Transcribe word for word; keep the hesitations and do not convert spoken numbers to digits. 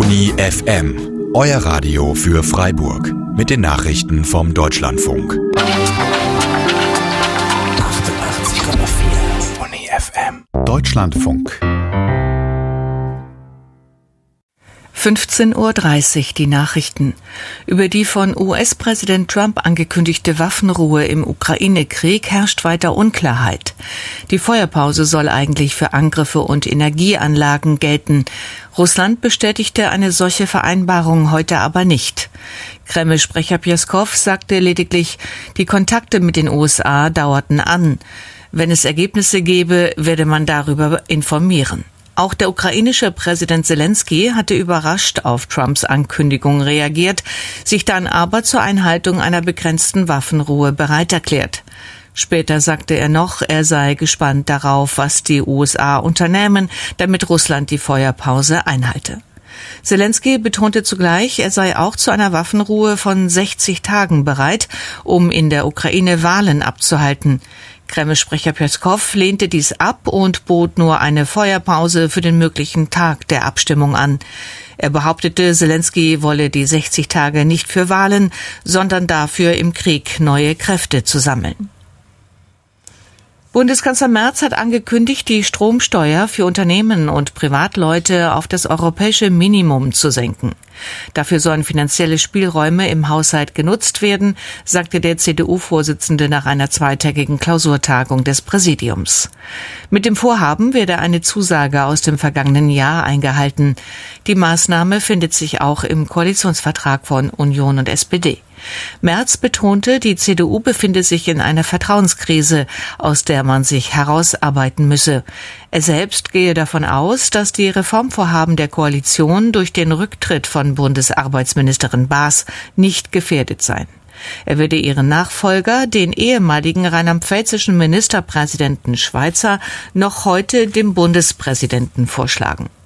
Tony F M, euer Radio für Freiburg. Mit den Nachrichten vom Deutschlandfunk. achtundachtzig Komma vier Tony F M. Deutschlandfunk. fünfzehn Uhr dreißig, die Nachrichten. Über die von U S-Präsident Trump angekündigte Waffenruhe im Ukraine-Krieg herrscht weiter Unklarheit. Die Feuerpause soll eigentlich für Angriffe und Energieanlagen gelten. Russland bestätigte eine solche Vereinbarung heute aber nicht. Kreml-Sprecher Pjeskow sagte lediglich, die Kontakte mit den U S A dauerten an. Wenn es Ergebnisse gäbe, werde man darüber informieren. Auch der ukrainische Präsident Selensky hatte überrascht auf Trumps Ankündigung reagiert, sich dann aber zur Einhaltung einer begrenzten Waffenruhe bereit erklärt. Später sagte er noch, er sei gespannt darauf, was die U S A unternehmen, damit Russland die Feuerpause einhalte. Selensky betonte zugleich, er sei auch zu einer Waffenruhe von sechzig Tagen bereit, um in der Ukraine Wahlen abzuhalten. Kreml-Sprecher Pjeskow lehnte dies ab und bot nur eine Feuerpause für den möglichen Tag der Abstimmung an. Er behauptete, Selensky wolle die sechzig Tage nicht für Wahlen, sondern dafür im Krieg neue Kräfte zu sammeln. Bundeskanzler Merz hat angekündigt, die Stromsteuer für Unternehmen und Privatleute auf das europäische Minimum zu senken. Dafür sollen finanzielle Spielräume im Haushalt genutzt werden, sagte der C D U-Vorsitzende nach einer zweitägigen Klausurtagung des Präsidiums. Mit dem Vorhaben werde eine Zusage aus dem vergangenen Jahr eingehalten. Die Maßnahme findet sich auch im Koalitionsvertrag von Union und S P D. Merz betonte, die C D U befinde sich in einer Vertrauenskrise, aus der man sich herausarbeiten müsse. Er selbst gehe davon aus, dass die Reformvorhaben der Koalition durch den Rücktritt von Bundesarbeitsministerin Baas nicht gefährdet seien. Er würde ihren Nachfolger, den ehemaligen rheinland-pfälzischen Ministerpräsidenten Schweizer, noch heute dem Bundespräsidenten vorschlagen.